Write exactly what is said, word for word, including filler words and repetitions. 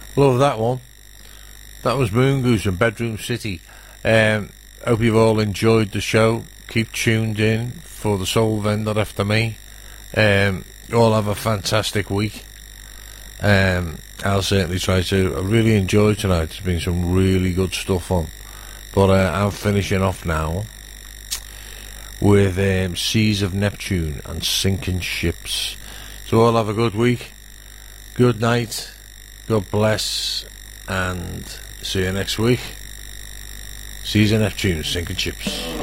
Love that one. That was Moon Goose and Bedroom City. Um, hope you've all enjoyed the show. Keep tuned in for the Soul Vendor after me. Um, all have a fantastic week. Um, I'll certainly try to. I really enjoyed tonight. There's been some really good stuff on. But uh, I'm finishing off now with um, Seas of Neptune and Sinking Ships. So all have a good week. Good night. God bless. And see you next week. Seas of Neptune, Sinking Ships.